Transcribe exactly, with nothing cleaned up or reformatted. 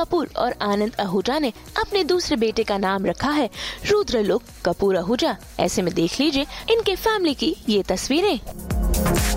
कपूर और आनंद आहूजा ने अपने दूसरे बेटे का नाम रखा है रुद्रलोक कपूर आहूजा। ऐसे में देख लीजिए इनके फैमिली की ये तस्वीरें।